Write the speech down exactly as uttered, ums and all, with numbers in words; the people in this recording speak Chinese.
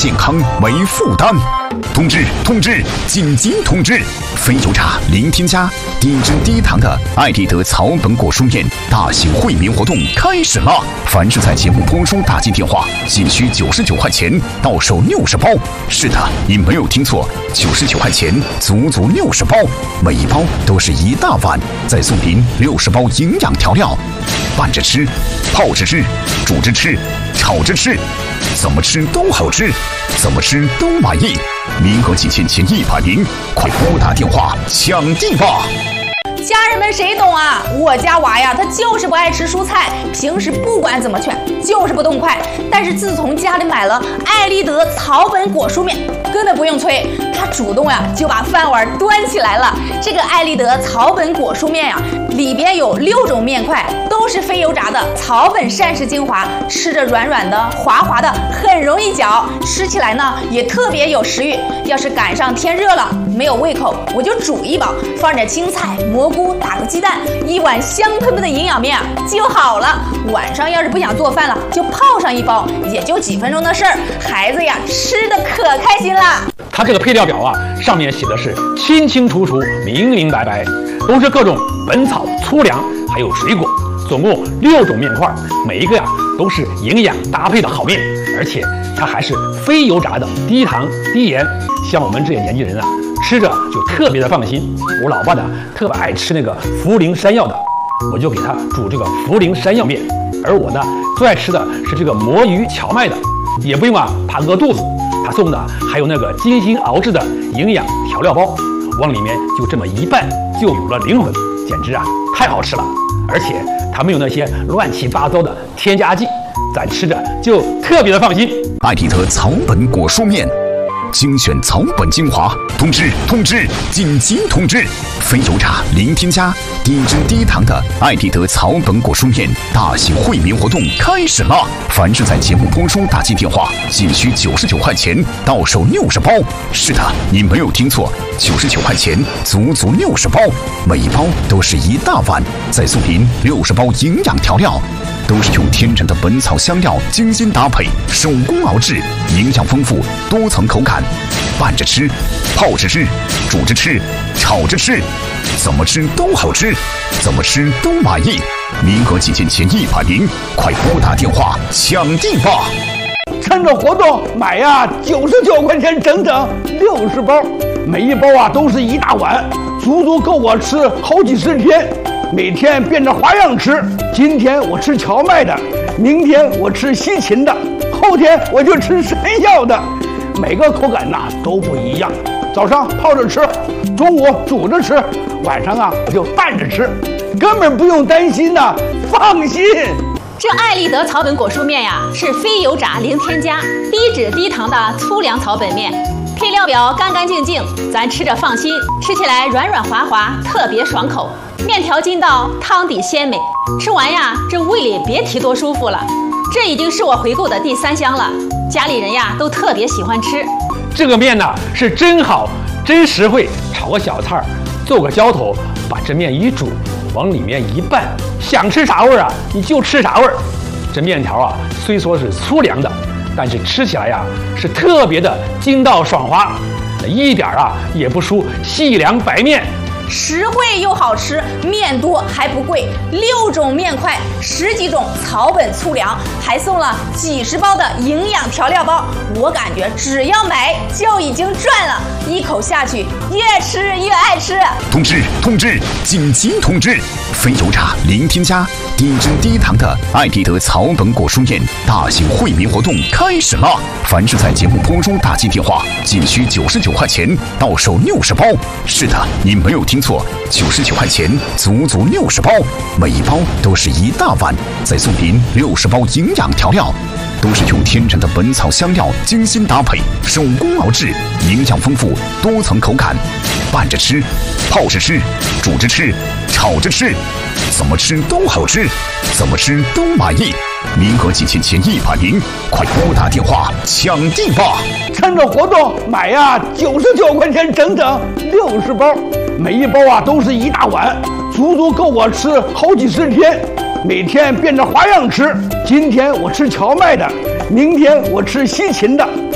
健康没负担。通知通知，紧急通知！非油炸零添加、低脂低糖的爱立德草本果蔬面大型惠民活动开始啦！凡是在节目播出打进电话，仅需九十九块钱，到手六十包。是的，你没有听错，九十九块钱，足足六十包，每一包都是一大碗，再送您六十包营养调料，拌着吃，泡着吃，煮着吃，炒着吃，怎么吃都好吃，怎么吃都满意。名额仅限前一百名，快拨打电话抢地吧！ 家人们谁懂啊？我家娃呀，他就是不爱吃蔬菜，平时不管怎么劝，就是不动筷。但是自从家里买了爱立德草本果蔬面，根本不用催，他主动呀就把饭碗端起来了。这个爱立德草本果蔬面呀，里边有六种面块，都是非油炸的草本膳食精华，吃着软软的、滑滑的，很容易嚼，吃起来呢也特别有食欲。要是赶上天热了，没有胃口，我就煮一包，放点青菜、蘑菇，打个鸡蛋，一碗香喷喷的营养面就好了。晚上要是不想做饭了，就泡上一包，也就几分钟的事儿，孩子呀吃的可开心了。 它这个配料表啊，上面写的是清清楚楚、明明白白，都是各种本草、粗粮，还有水果，总共六种面块，每一个呀都是营养搭配的好面，而且它还是非油炸的，低糖低盐。像我们这些年纪人啊，吃着就特别的放心。我老爸呢特别爱吃那个涪陵山药的，我就给他煮这个涪陵山药面。而我呢最爱吃的是这个魔芋荞麦的，也不用啊怕饿肚子。他送的还有那个精心熬制的营养调料包，往里面就这么一拌，就有了灵魂，简直啊太好吃了。而且它没有那些乱七八糟的添加剂，咱吃着就特别的放心。 爱立德草本果蔬面，精选草本精华，通知通知，紧急通知！非油炸零添加、低脂低糖的爱立德草本果蔬面大型惠民活动开始啦！凡是在节目播出打进电话，仅需九十九块钱，到手六十包。是的，你没有听错，九十九块钱，足足六十包，每一包都是一大碗，再送您六十包营养调料。都是用天然的本草香料精心搭配，手工熬制，营养丰富，多层口感，拌着吃，泡着吃，煮着吃，炒着吃，怎么吃都好吃，怎么吃都满意。名额仅限前一百名，快拨打电话抢地吧！ 趁着活动买呀，九十九块钱整整六十包，每一包啊都是一大碗，足足够我吃好几十天。每天变着花样吃，今天我吃荞麦的，明天我吃西芹的，后天我就吃山药的，每个口感呐都不一样。早上泡着吃，中午煮着吃，晚上啊我就拌着吃，根本不用担心呐，放心。 这爱立德草本果蔬面呀，是非油炸、零添加、低脂低糖的粗粮草本面，配料表干干净净，咱吃着放心，吃起来软软滑滑，特别爽口。面条筋道，汤底鲜美，吃完呀，这胃里别提多舒服了。这已经是我回购的第三箱了，家里人呀都特别喜欢吃。 这个面呢是真好，真实惠，炒个小菜儿，做个浇头，把这面一煮，往里面一拌，想吃啥味儿啊你就吃啥味儿。这面条啊虽说是粗粮的，但是吃起来呀是特别的筋道爽滑，一点啊也不输细粮白面。 实惠又好吃，面多还不贵，六种面块，十几种草本粗粮，还送了几十包的营养调料包。我感觉只要买就已经赚了，一口下去越吃越爱吃。 通知通知，紧急通知！非油炸零添加、低脂低糖的爱立德草本果蔬面大型惠民活动开始啦！凡是在节目播出打进电话，仅需九十九块钱，到手六十包。是的，你没有听错，九十九块钱，足足六十包，每一包都是一大碗，再送您六十包营养调料。都是用天然的本草香料精心搭配，手工熬制，营养丰富，多层口感，拌着吃，泡着吃，煮着吃，炒着吃，怎么吃都好吃，怎么吃都满意。名额仅限前一百名，快拨打电话抢地吧！ 趁着活动买呀，九十九块钱整整六十包，每一包啊都是一大碗，足足够我吃好几十天。每天变着花样吃，今天我吃荞麦的，明天我吃西芹的，